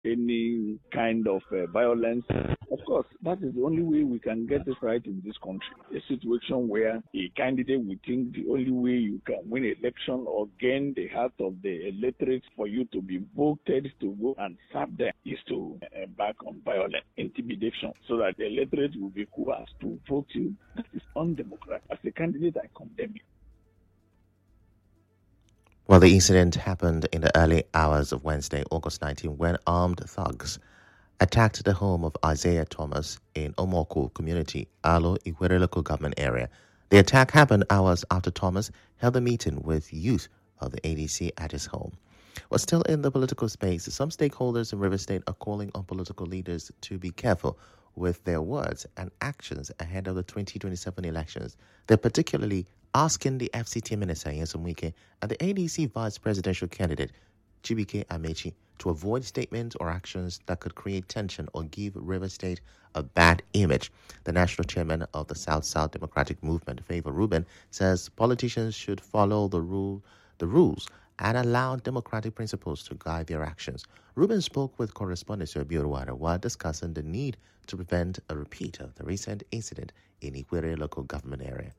any kind of violence. Of course, that is the only way we can get this right in this country. A situation where a candidate will think the only way you can win an election or gain the heart of the electorate for you to be voted to go and serve them is to back on violence, intimidation, so that the electorate will be coerced to vote you. That is undemocratic. As a candidate, I condemn you. Well, the incident happened in the early hours of Wednesday, August 19, when armed thugs attacked the home of Isaiah Thomas in Omoku community, Alo Iwere local government area. The attack happened hours after Thomas held a meeting with youth of the ADC at his home. Well, still in the political space, some stakeholders in River State are calling on political leaders to be careful with their words and actions ahead of the 2027 elections. They're particularly asking the FCT Minister, Nyesom Wike, and the ADC Vice Presidential candidate, Chibuike Amechi, to avoid statements or actions that could create tension or give River State a bad image. The national chairman of the South-South Democratic Movement, Favor Rubin, says politicians should follow the rules and allow democratic principles to guide their actions. Rubin spoke with correspondent Sergio Ruara while discussing the need to prevent a repeat of the recent incident in Ikwere local government area.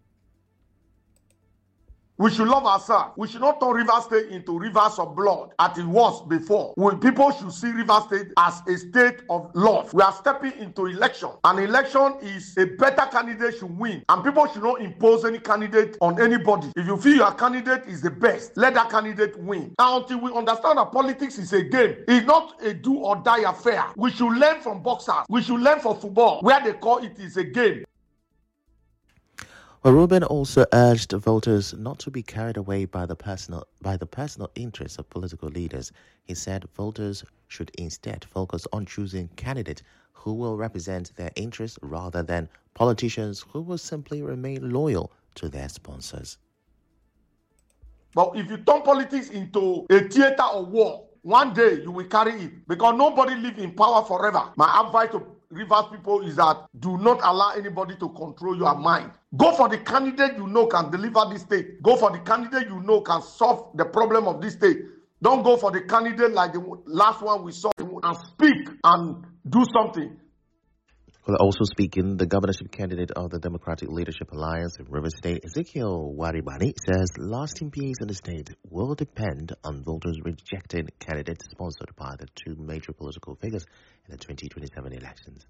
We should love ourselves. We should not turn Rivers State into rivers of blood as it was before. People should see Rivers State as a state of love. We are stepping into election. An election is a better candidate should win. And people should not impose any candidate on anybody. If you feel your candidate is the best, let that candidate win. Now, until we understand that politics is a game, it's not a do or die affair. We should learn from boxers. We should learn from football, where they call it is a game. Well, Rubin also urged voters not to be carried away by the personal interests of political leaders. He said voters should instead focus on choosing candidates who will represent their interests rather than politicians who will simply remain loyal to their sponsors. But if you turn politics into a theater of war, one day you will carry it, because nobody lives in power forever. My advice to Rivers people is that do not allow anybody to control your mind. Go for the candidate you know can deliver this state. Go for the candidate you know can solve the problem of this state. Don't go for the candidate like the last one we saw and speak and do something. Well, also speaking, the governorship candidate of the Democratic Leadership Alliance in River State, Ezekiel Waribani, says lasting peace in the state will depend on voters rejecting candidates sponsored by the two major political figures in the 2027 elections.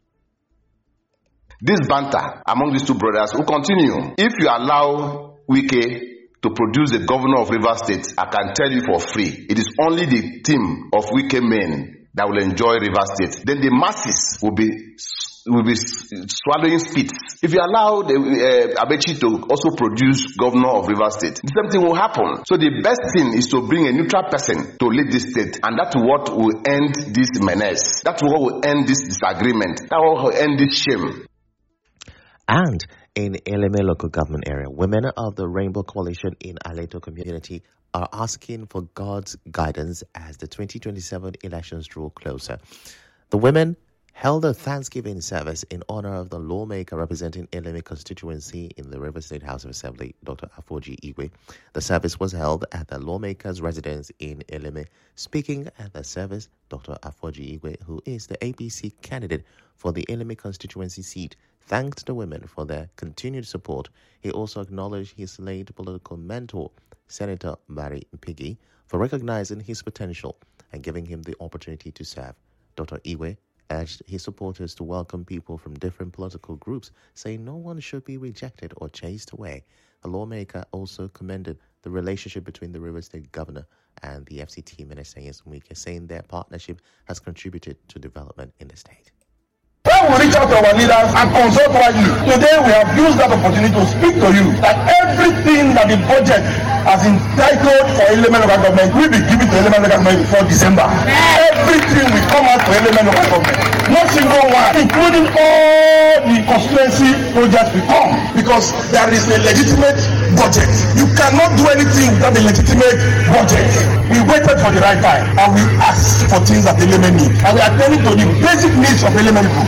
This banter among these two brothers will continue. If you allow Wike to produce the governor of River State, I can tell you for free, it is only the team of Wike men that will enjoy River State. Then the masses will be swallowing spit. If you allow Amechi to also produce governor of River State, the same thing will happen. So the best thing is to bring a neutral person to lead this state, and that's what will end this menace. That's what will end this disagreement. That's what will end this shame. And in Eleme local government area, women of the Rainbow Coalition in Aleto community are asking for God's guidance as the 2027 elections draw closer. The women held a Thanksgiving service in honor of the lawmaker representing Eleme constituency in the River State House of Assembly, Dr. Afoji Igwe. The service was held at the lawmaker's residence in Eleme. Speaking at the service, Dr. Afoji Igwe, who is the APC candidate for the Eleme constituency seat, thanked the women for their continued support. He also acknowledged his late political mentor, Senator Barry Mpigi, for recognizing his potential and giving him the opportunity to serve. Dr. Igwe urged his supporters to welcome people from different political groups, saying no one should be rejected or chased away. The lawmaker also commended the relationship between the River State governor and the FCT Minister, Nyesom Wike, saying their partnership has contributed to development in the state. When we reach out to our leaders and consult widely, today we have used that opportunity to speak to you that everything that the budget has entitled for Eleme local government will be given to Eleme local government before December. Everything will come out for Eleme local government. Not single one, including all the constituency projects will come, because there is a legitimate budget. You cannot do anything without a legitimate budget. We waited for the right time and we asked for things that Eleme need, and we are attending to the basic needs of Eleme people.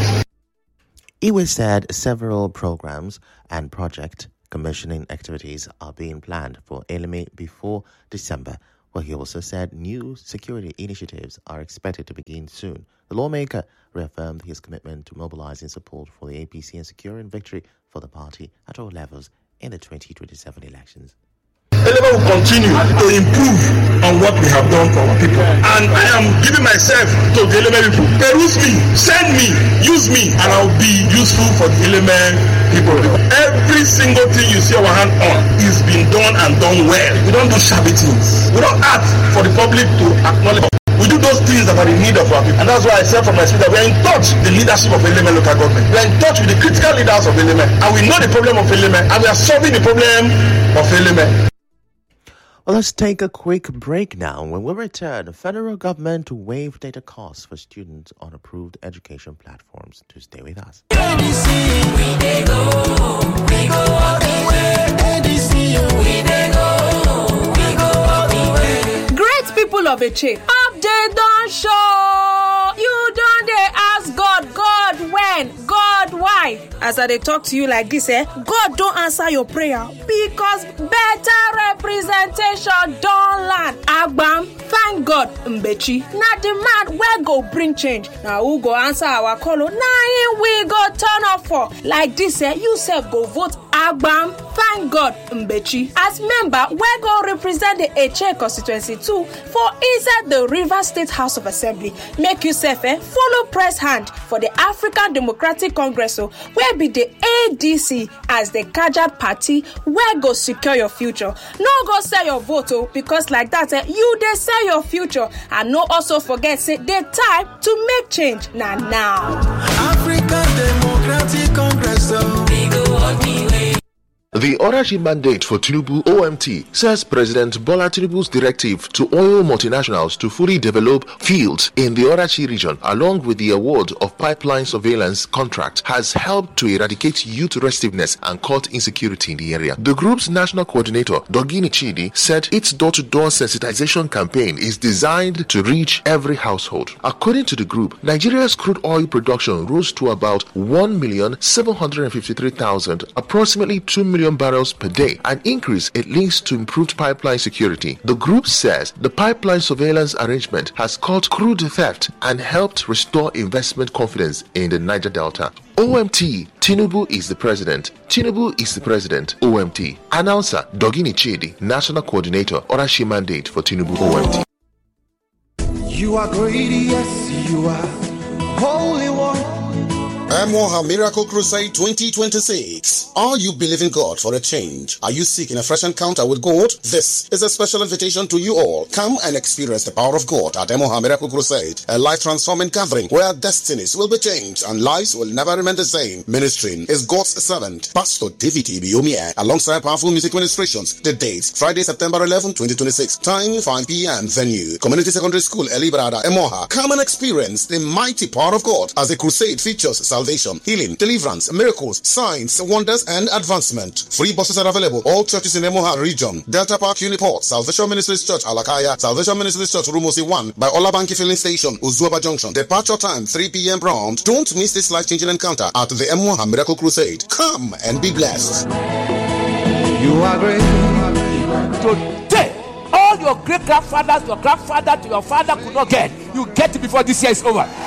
Iwe said several programs and project commissioning activities are being planned for Eleme before December. Well, he also said new security initiatives are expected to begin soon. The lawmaker reaffirmed his commitment to mobilizing support for the APC and securing victory for the party at all levels in the 2027 elections. Eleme will continue to improve on what we have done for our people. And I am giving myself to the Eleme people. Peruse me, send me, use me, and I'll be useful for the Eleme people. Every single thing you see our hand on is being done and done well. We don't do shabby things. We don't ask for the public to acknowledge. We do those things that are in need of our people. And that's why I said from my speech that we are in touch with the leadership of Eleme local government. We are in touch with the critical leaders of Eleme. And we know the problem of Eleme. And we are solving the problem of Eleme. Well, let's take a quick break now. When we return, the federal government to waive data costs for students on approved education platforms. To stay with us. Great people of Eche, update don't show. You don't dey ask God when, God why. As I dey talk to you like this, God don't answer your prayer because better representation don't land. Agbam, thank God, Mbechi. Na the man where go bring change. Now who go answer our call? Now we go turn up for. Like this, you self go vote Agbam, thank God, Mbechi. As member, where go represent the Eche constituency too for inside the Rivers State House of Assembly. Make yourself follow press hand for the African Democratic Congress, where be the ADC as the Kajad party, where go secure your future. No go sell your vote, because like that, you they sell your future. And no also forget, say the time to make change now. African Democratic Congress, we go all the way. The Orashi mandate for Tinubu OMT says President Bola Tinubu's directive to oil multinationals to fully develop fields in the Orashi region, along with the award of pipeline surveillance contract, has helped to eradicate youth restiveness and cut insecurity in the area. The group's national coordinator, Dogini Chidi, said its door-to-door sensitization campaign is designed to reach every household. According to the group, Nigeria's crude oil production rose to about 1,753,000, approximately 2 million barrels per day, an increase it links to improved pipeline security. The group says the pipeline surveillance arrangement has cut crude theft and helped restore investment confidence in the Niger Delta. OMT, Tinubu is the president. Tinubu is the president. OMT. Announcer Dogini Chidi, national coordinator, Orashi mandate for Tinubu OMT. You are great, yes, you are holy one. Emoha Miracle Crusade 2026. Are you believing God for a change? Are you seeking a fresh encounter with God? This is a special invitation to you all. Come and experience the power of God at Emoha Miracle Crusade, a life-transforming gathering where destinies will be changed and lives will never remain the same. Ministering is God's servant, Pastor David Ibiomie, alongside powerful music ministrations. The date, Friday, September 11, 2026. Time, 5 p.m. Venue, Community Secondary School, Elibrada, Emoha. Come and experience the mighty power of God as the crusade features salvation, healing, deliverance, miracles, signs, wonders, and advancement. Free buses are available. All churches in Emoha region. Delta Park Uniport, Salvation Ministries Church, Alakaya, Salvation Ministries Church, Rumosi 1, by Olabanki Filling Station, Uzuaba Junction. Departure time, 3 p.m. prompt. Don't miss this life-changing encounter at the Emoha Miracle Crusade. Come and be blessed. You are great. Today, all your great-grandfathers, your grandfather to your father could not get. You get it before this year is over.